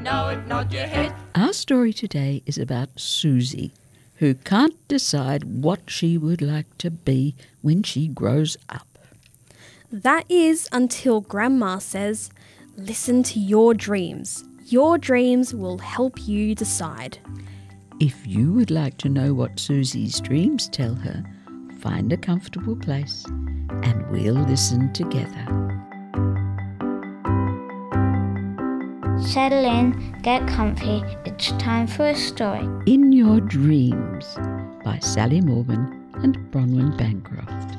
know it, nod your head. Our story today is about Susie, who can't decide what she would like to be when she grows up. That is until Grandma says, listen to your dreams. Your dreams will help you decide. If you would like to know what Susie's dreams tell her, find a comfortable place and we'll listen together. Settle in, get comfy. It's time for a story. In Your Dreams by Sally Morgan and Bronwyn Bancroft.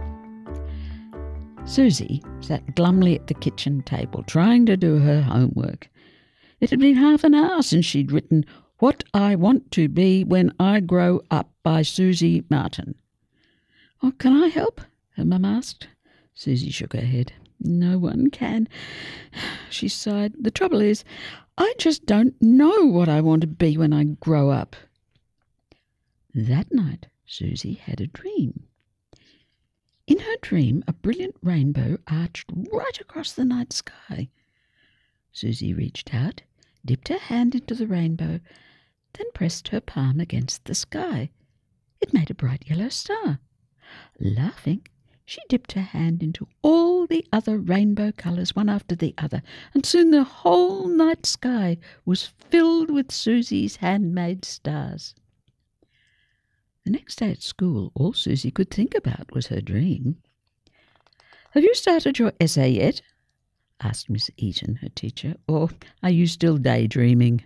Susie sat glumly at the kitchen table trying to do her homework. It had been half an hour since she'd written What I Want to Be When I Grow Up by Susie Martin. "Oh, can I help?" her mum asked. Susie shook her head. "No one can," she sighed. "The trouble is, I just don't know what I want to be when I grow up." That night, Susie had a dream. In her dream, a brilliant rainbow arched right across the night sky. Susie reached out, dipped her hand into the rainbow, then pressed her palm against the sky. It made a bright yellow star. Laughing, she dipped her hand into all the other rainbow colours, one after the other, and soon the whole night sky was filled with Susie's handmade stars. The next day at school, all Susie could think about was her dream. "Have you started your essay yet?" asked Miss Eaton, her teacher, "or are you still daydreaming?"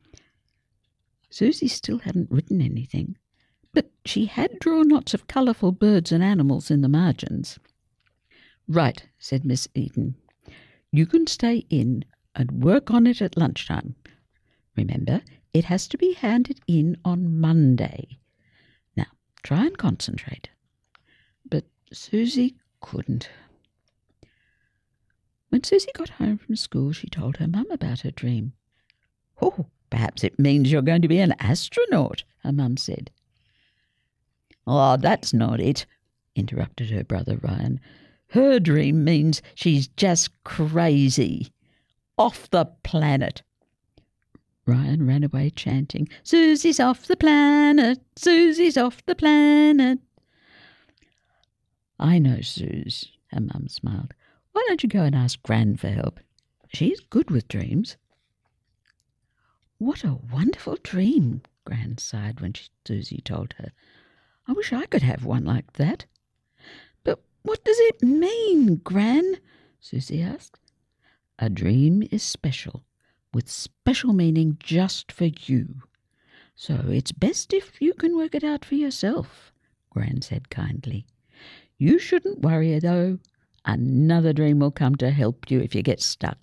Susie still hadn't written anything, but she had drawn lots of colourful birds and animals in the margins. "Right," said Miss Eaton. "You can stay in and work on it at lunchtime. Remember, it has to be handed in on Monday. Now, try and concentrate." But Susie couldn't. When Susie got home from school, she told her mum about her dream. "Oh, perhaps it means you're going to be an astronaut," her mum said. "Oh, that's not it," interrupted her brother Ryan. "Her dream means she's just crazy. Off the planet." Ryan ran away chanting, "Susie's off the planet, Susie's off the planet." "I know, Suze," her mum smiled. "Why don't you go and ask Gran for help? She's good with dreams." "What a wonderful dream," Gran sighed when Susie told her. "I wish I could have one like that." "But what does it mean, Gran?" Susie asked. "A dream is special, with special meaning just for you. So it's best if you can work it out for yourself," Gran said kindly. "You shouldn't worry, though. Another dream will come to help you if you get stuck."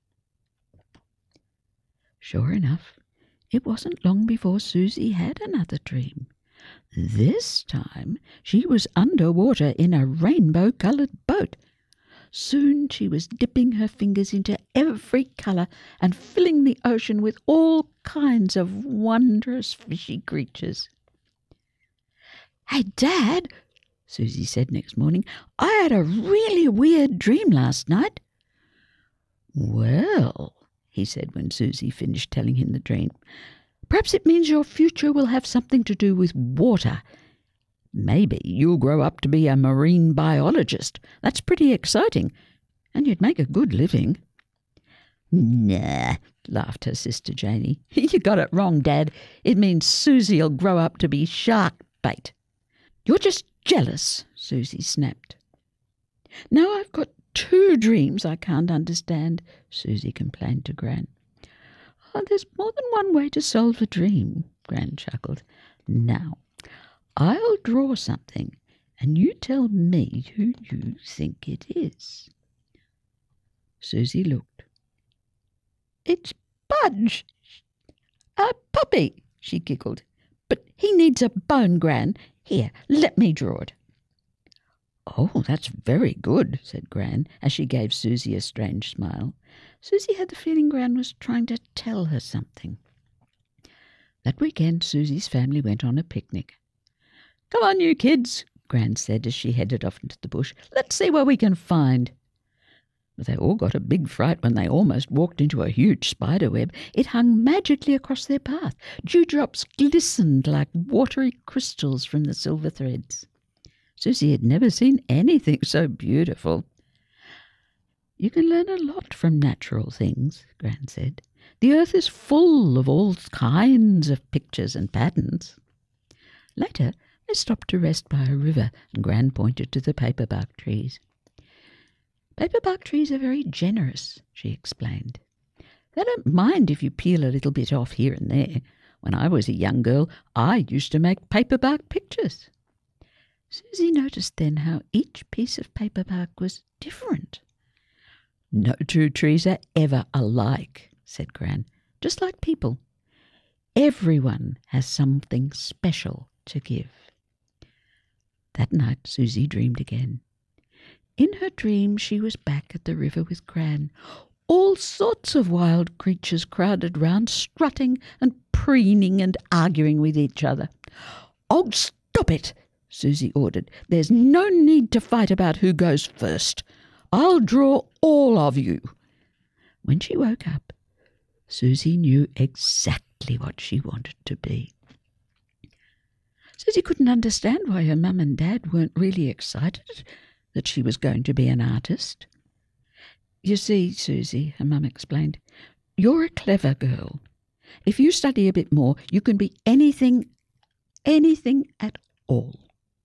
Sure enough, it wasn't long before Susie had another dream. This time she was underwater in a rainbow-coloured boat. Soon she was dipping her fingers into every colour and filling the ocean with all kinds of wondrous fishy creatures. "Hey, Dad," Susie said next morning, "I had a really weird dream last night." "Well," he said when Susie finished telling him the dream, "perhaps it means your future will have something to do with water. Maybe you'll grow up to be a marine biologist. That's pretty exciting, and you'd make a good living." "Nah," laughed her sister Janie. "You got it wrong, Dad. It means Susie'll grow up to be shark bait." "You're just jealous," Susie snapped. "Now I've got 2 dreams I can't understand," Susie complained to Gran. "Oh, there's more than one way to solve a dream," Gran chuckled. "Now, I'll draw something, and you tell me who you think it is." Susie looked. "It's Budge, a puppy," she giggled. "But he needs a bone, Gran. Here, let me draw it." "Oh, that's very good," said Gran, as she gave Susie a strange smile. Susie had the feeling Gran was trying to tell her something. That weekend, Susie's family went on a picnic. "Come on, you kids," Gran said as she headed off into the bush. "Let's see what we can find." But they all got a big fright when they almost walked into a huge spider web. It hung magically across their path. Dewdrops glistened like watery crystals from the silver threads. Susie had never seen anything so beautiful. You can learn a lot from natural things, Gran said. The earth is full of all kinds of pictures and patterns. Later, they stopped to rest by a river, and Gran pointed to the paperbark trees. Paperbark trees are very generous, she explained. They don't mind if you peel a little bit off here and there. When I was a young girl, I used to make paperbark pictures. Susie noticed then how each piece of paperbark was different. No two trees are ever alike, said Gran, just like people. Everyone has something special to give. That night Susie dreamed again. In her dream she was back at the river with Gran. All sorts of wild creatures crowded round, strutting and preening and arguing with each other. "Oh, stop it!" Susie ordered. "There's no need to fight about who goes first. I'll draw all of you." When she woke up, Susie knew exactly what she wanted to be. Susie couldn't understand why her mum and dad weren't really excited that she was going to be an artist. "You see, Susie," her mum explained, "you're a clever girl. If you study a bit more, you can be anything at all."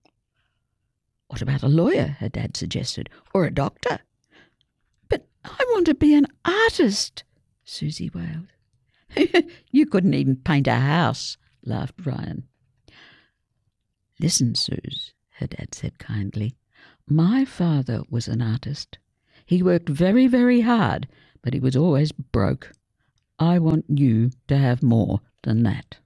"What about a lawyer?" her dad suggested, "or a doctor?" "But I want to be an artist," Susie wailed. "You couldn't even paint a house," laughed Ryan. "Listen, Suze," her dad said kindly. "My father was an artist. He worked very, very hard, but he was always broke. I want you to have more than that."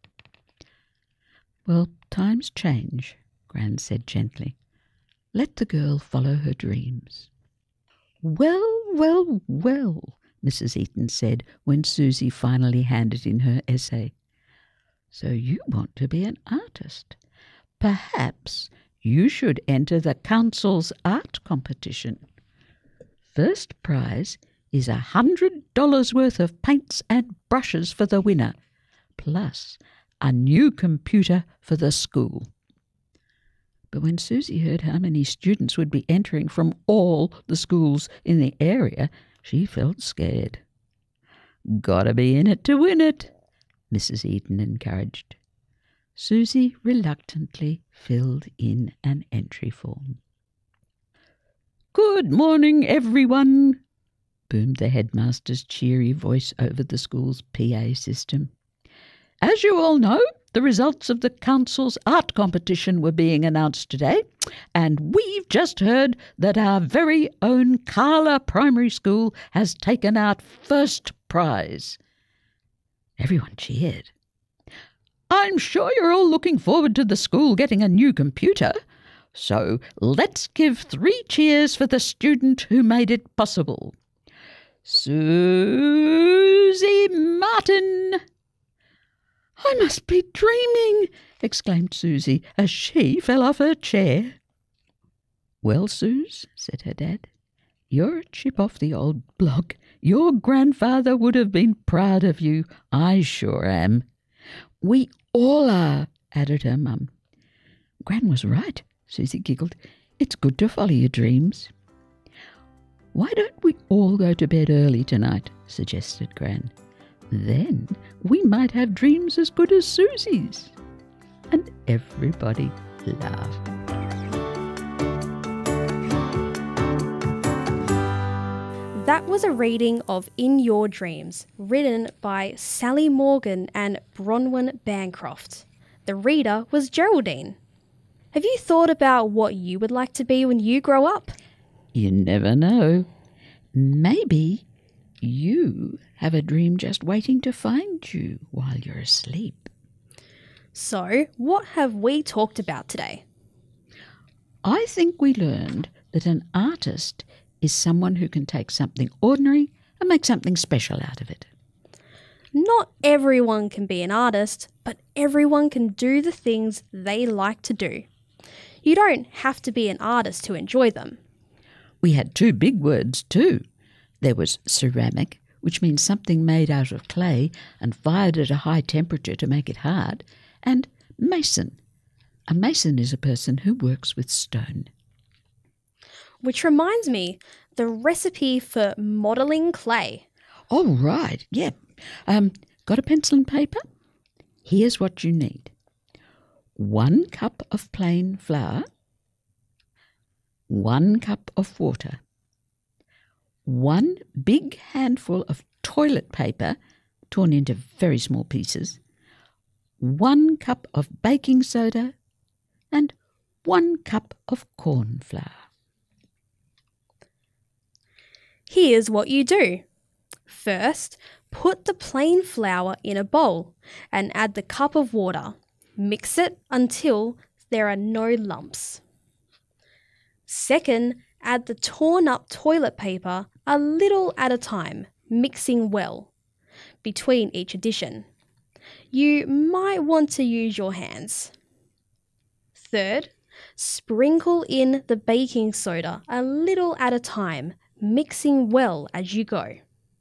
"Well, times change," Gran said gently. "Let the girl follow her dreams." "Well, well, well," Mrs. Eaton said when Susie finally handed in her essay. "So you want to be an artist. Perhaps you should enter the council's art competition. First prize is $100 worth of paints and brushes for the winner, plus a new computer for the school." But when Susie heard how many students would be entering from all the schools in the area, she felt scared. "Gotta be in it to win it," Mrs. Eaton encouraged. Susie reluctantly filled in an entry form. "Good morning, everyone," boomed the headmaster's cheery voice over the school's PA system. "As you all know, the results of the council's art competition were being announced today, and we've just heard that our very own Carla Primary School has taken out first prize." Everyone cheered. "I'm sure you're all looking forward to the school getting a new computer. So let's give 3 cheers for the student who made it possible. Susie Martin." "I must be dreaming," exclaimed Susie as she fell off her chair. "Well, Suze," said her dad, "you're a chip off the old block. Your grandfather would have been proud of you. I sure am." "We all are," added her mum. "Gran was right," Susie giggled. "It's good to follow your dreams." "Why don't we all go to bed early tonight?" suggested Gran. "Then we might have dreams as good as Susie's." And everybody laughed. That was a reading of In Your Dreams, written by Sally Morgan and Bronwyn Bancroft. The reader was Geraldine. Have you thought about what you would like to be when you grow up? You never know. Maybe you have a dream just waiting to find you while you're asleep. So, what have we talked about today? I think we learned that an artist is someone who can take something ordinary and make something special out of it. Not everyone can be an artist, but everyone can do the things they like to do. You don't have to be an artist to enjoy them. We had 2 big words too. There was ceramic, which means something made out of clay and fired at a high temperature to make it hard, and mason. A mason is a person who works with stone. Which reminds me, the recipe for modelling clay. Oh, right, yeah. Got a pencil and paper? Here's what you need. 1 cup of plain flour, 1 cup of water, 1 big handful of toilet paper torn into very small pieces, 1 cup of baking soda, and 1 cup of corn flour. Here's what you do. First, put the plain flour in a bowl and add the cup of water. Mix it until there are no lumps. Second, add the torn up toilet paper a little at a time, mixing well between each addition. You might want to use your hands. Third, sprinkle in the baking soda a little at a time, mixing well as you go.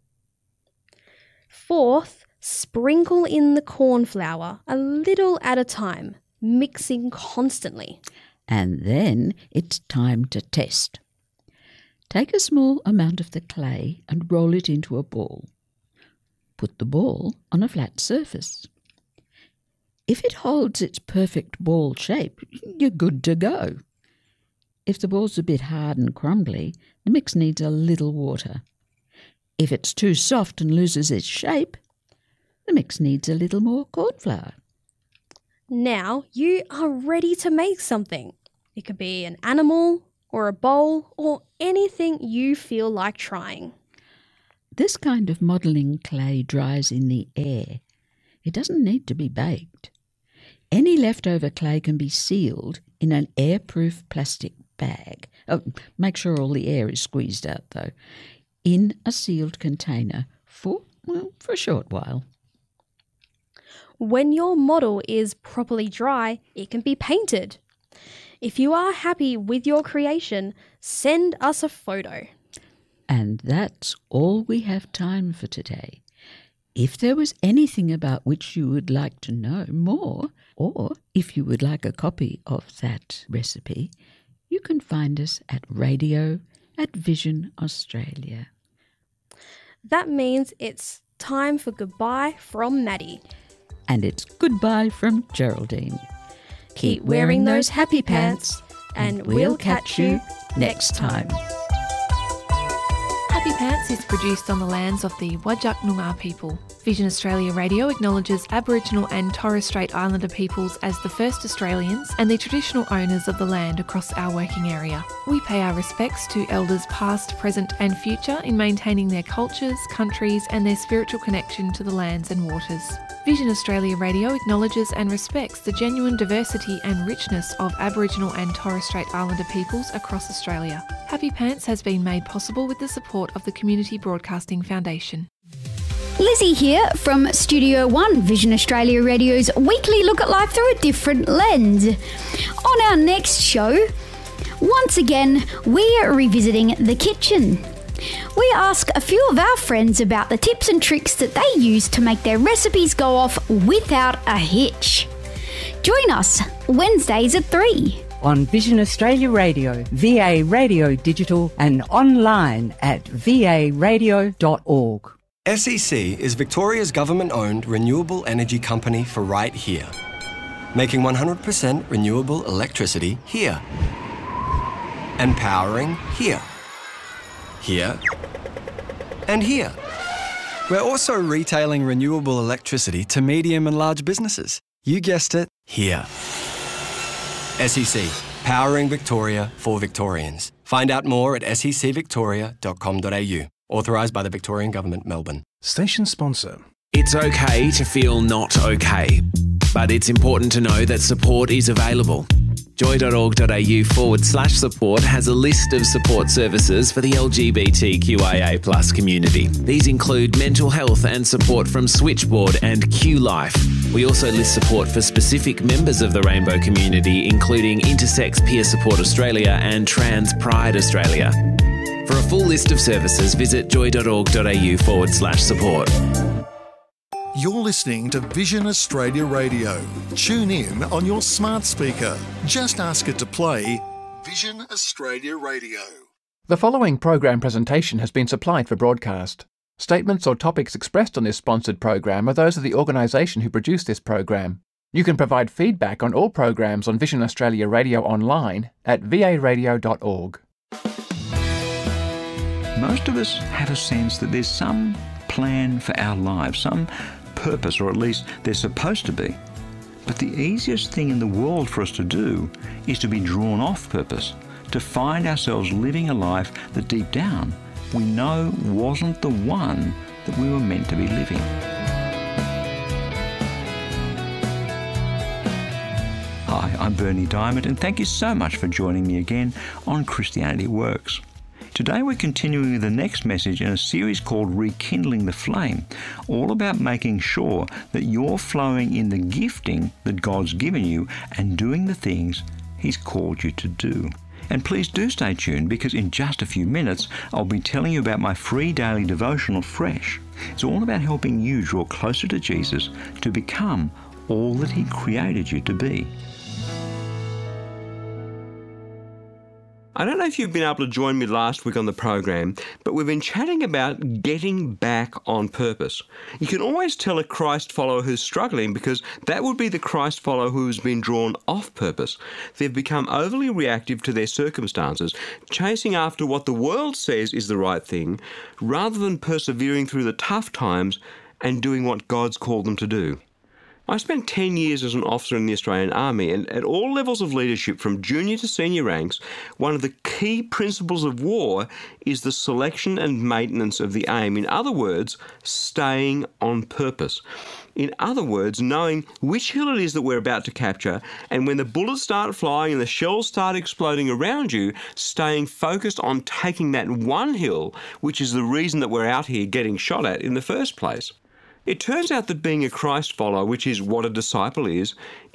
Fourth, sprinkle in the corn flour a little at a time, mixing constantly. And then it's time to test. Take a small amount of the clay and roll it into a ball. Put the ball on a flat surface. If it holds its perfect ball shape, you're good to go. If the ball's a bit hard and crumbly, the mix needs a little water. If it's too soft and loses its shape, the mix needs a little more corn flour. Now you are ready to make something. It could be an animal or a bowl or anything you feel like trying. This kind of modelling clay dries in the air. It doesn't need to be baked. Any leftover clay can be sealed in an airproof plastic bag. Make sure all the air is squeezed out though. In a sealed container for a short while. When your model is properly dry, it can be painted. If you are happy with your creation, send us a photo. And that's all we have time for today. If there was anything about which you would like to know more, or if you would like a copy of that recipe, you can find us at radio@Vision Australia. That means it's time for goodbye from Maddie. And it's goodbye from Geraldine. Keep wearing those happy pants, and we'll catch you next time. Happy Pants is produced on the lands of the Whadjuk Noongar people. Vision Australia Radio acknowledges Aboriginal and Torres Strait Islander peoples as the first Australians and the traditional owners of the land across our working area. We pay our respects to elders past, present and future in maintaining their cultures, countries and their spiritual connection to the lands and waters. Vision Australia Radio acknowledges and respects the genuine diversity and richness of Aboriginal and Torres Strait Islander peoples across Australia. Happy Pants has been made possible with the support of the Community Broadcasting Foundation. Lizzie here from Studio One, Vision Australia Radio's weekly look at life through a different lens. On our next show, once again, we're revisiting the kitchen. We ask a few of our friends about the tips and tricks that they use to make their recipes go off without a hitch. Join us Wednesdays at 3. On Vision Australia Radio, VA Radio Digital and online at varadio.org. SEC is Victoria's government-owned renewable energy company for right here. Making 100% renewable electricity here. And powering here. Here. And here. We're also retailing renewable electricity to medium and large businesses. You guessed it, here. SEC, powering Victoria for Victorians. Find out more at secvictoria.com.au. Authorised by the Victorian Government, Melbourne. Station sponsor. It's okay to feel not okay, but it's important to know that support is available. Joy.org.au/support has a list of support services for the LGBTQIA+ community. These include mental health and support from Switchboard and Q Life. We also list support for specific members of the rainbow community, including Intersex Peer Support Australia and Trans Pride Australia. For a full list of services, visit joy.org.au/support. You're listening to Vision Australia Radio. Tune in on your smart speaker. Just ask it to play Vision Australia Radio. The following program presentation has been supplied for broadcast. Statements or topics expressed on this sponsored program are those of the organisation who produced this program. You can provide feedback on all programs on Vision Australia Radio online at varadio.org. Most of us have a sense that there's some plan for our lives, some purpose, or at least there's supposed to be. But the easiest thing in the world for us to do is to be drawn off purpose, to find ourselves living a life that deep down we know wasn't the one that we were meant to be living. Hi, I'm Bernie Diamond, and thank you so much for joining me again on Christianity Works. Today we're continuing with the next message in a series called Rekindling the Flame, all about making sure that you're flowing in the gifting that God's given you and doing the things He's called you to do. And please do stay tuned, because in just a few minutes I'll be telling you about my free daily devotional, Fresh. It's all about helping you draw closer to Jesus to become all that He created you to be. I don't know if you've been able to join me last week on the program, but we've been chatting about getting back on purpose. You can always tell a Christ follower who's struggling, because that would be the Christ follower who's been drawn off purpose. They've become overly reactive to their circumstances, chasing after what the world says is the right thing, rather than persevering through the tough times and doing what God's called them to do. I spent 10 years as an officer in the Australian Army, and at all levels of leadership, from junior to senior ranks, one of the key principles of war is the selection and maintenance of the aim. In other words, staying on purpose. In other words, knowing which hill it is that we're about to capture, and when the bullets start flying and the shells start exploding around you, staying focused on taking that one hill, which is the reason that we're out here getting shot at in the first place. It turns out that being a Christ follower, which is what a disciple is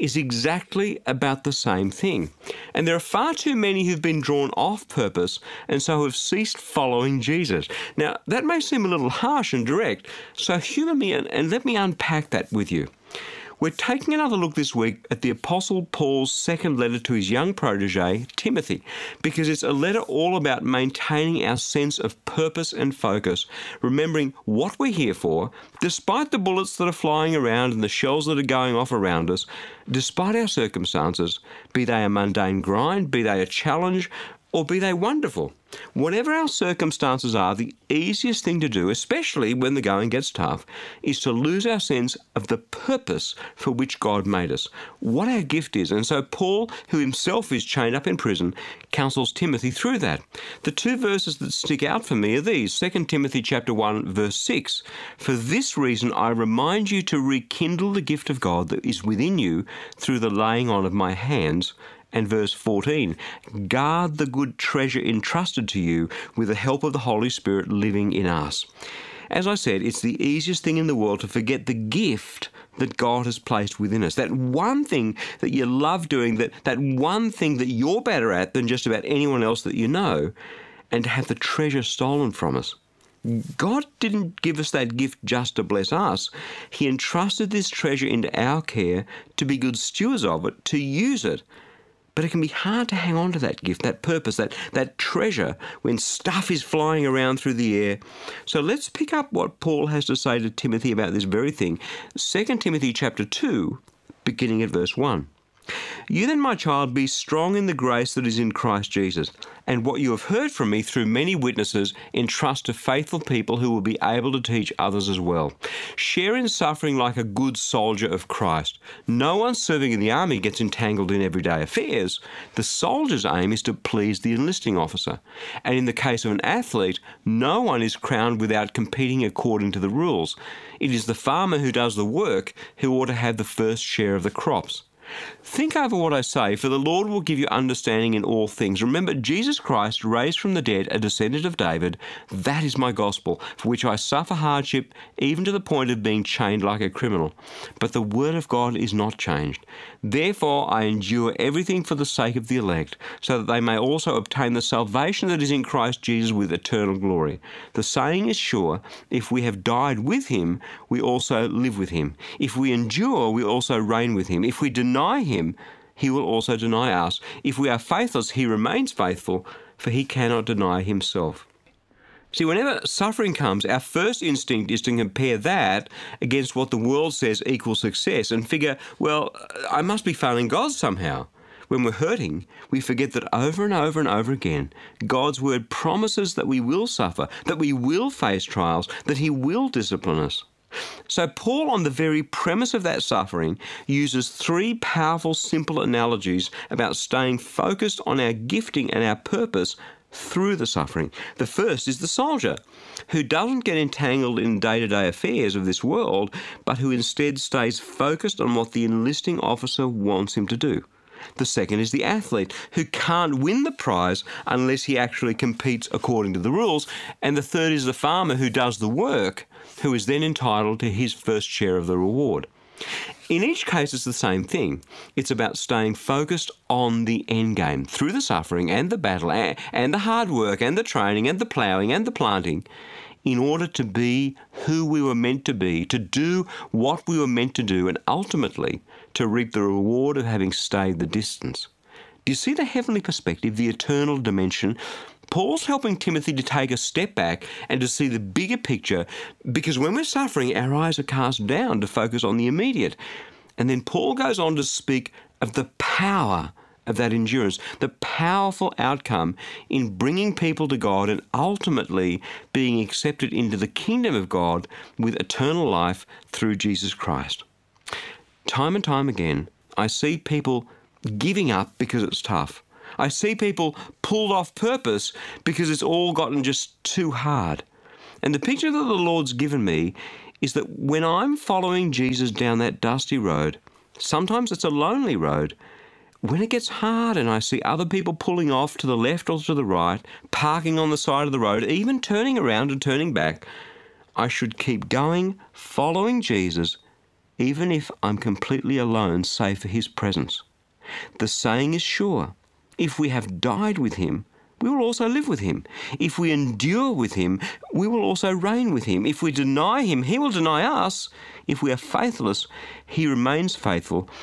exactly about the same thing. And there are far too many who've been drawn off purpose and so have ceased following Jesus. Now, that may seem a little harsh and direct, so humour me and let me unpack that with you. We're taking another look this week at the Apostle Paul's second letter to his young protege, Timothy, because it's a letter all about maintaining our sense of purpose and focus, remembering what we're here for, despite the bullets that are flying around and the shells that are going off around us, despite our circumstances, be they a mundane grind, be they a challenge, or be they wonderful. Whatever our circumstances are, the easiest thing to do, especially when the going gets tough, is to lose our sense of the purpose for which God made us, what our gift is. And so Paul, who himself is chained up in prison, counsels Timothy through that. The two verses that stick out for me are these: 2 Timothy chapter 1, verse 6. For this reason I remind you to rekindle the gift of God that is within you through the laying on of my hands. And verse 14, guard the good treasure entrusted to you with the help of the Holy Spirit living in us. As I said, it's the easiest thing in the world to forget the gift that God has placed within us. That one thing that you love doing, that one thing that you're better at than just about anyone else that you know, and to have the treasure stolen from us. God didn't give us that gift just to bless us. He entrusted this treasure into our care to be good stewards of it, to use it. But it can be hard to hang on to that gift, that purpose, that treasure when stuff is flying around through the air. So let's pick up what Paul has to say to Timothy about this very thing. 2 Timothy chapter 2, beginning at verse 1. You then, my child, be strong in the grace that is in Christ Jesus, and what you have heard from me through many witnesses entrust to faithful people who will be able to teach others as well. Share in suffering like a good soldier of Christ. No one serving in the army gets entangled in everyday affairs. The soldier's aim is to please the enlisting officer. And in the case of an athlete, no one is crowned without competing according to the rules. It is the farmer who does the work who ought to have the first share of the crops. Think over what I say, for the Lord will give you understanding in all things. Remember, Jesus Christ, raised from the dead, a descendant of David, that is my gospel, for which I suffer hardship, even to the point of being chained like a criminal. But the word of God is not changed. Therefore I endure everything for the sake of the elect, so that they may also obtain the salvation that is in Christ Jesus with eternal glory. The saying is sure, if we have died with him, we also live with him. If we endure, we also reign with him. If we deny him, he will also deny us. If we are faithless, he remains faithful, for he cannot deny himself. See, whenever suffering comes, our first instinct is to compare that against what the world says equals success and figure, well, I must be failing God somehow. When we're hurting, we forget that over and over and over again, God's word promises that we will suffer, that we will face trials, that he will discipline us. So Paul, on the very premise of that suffering, uses three powerful, simple analogies about staying focused on our gifting and our purpose through the suffering. The first is the soldier, who doesn't get entangled in day-to-day affairs of this world, but who instead stays focused on what the enlisting officer wants him to do. The second is the athlete, who can't win the prize unless he actually competes according to the rules. And the third is the farmer, who does the work, who is then entitled to his first share of the reward. In each case, it's the same thing. It's about staying focused on the end game through the suffering and the battle and the hard work and the training and the ploughing and the planting, in order to be who we were meant to be, to do what we were meant to do, and ultimately to reap the reward of having stayed the distance. Do you see the heavenly perspective, the eternal dimension? Paul's helping Timothy to take a step back and to see the bigger picture, because when we're suffering, our eyes are cast down to focus on the immediate. And then Paul goes on to speak of the power of that endurance, the powerful outcome in bringing people to God and ultimately being accepted into the kingdom of God with eternal life through Jesus Christ. Time and time again, I see people giving up because it's tough. I see people pulled off purpose because it's all gotten just too hard. And the picture that the Lord's given me is that when I'm following Jesus down that dusty road, sometimes it's a lonely road. When it gets hard and I see other people pulling off to the left or to the right, parking on the side of the road, even turning around and turning back, I should keep going, following Jesus, even if I'm completely alone, save for his presence. The saying is sure. If we have died with him, we will also live with him. If we endure with him, we will also reign with him. If we deny him, he will deny us. If we are faithless, he remains faithful,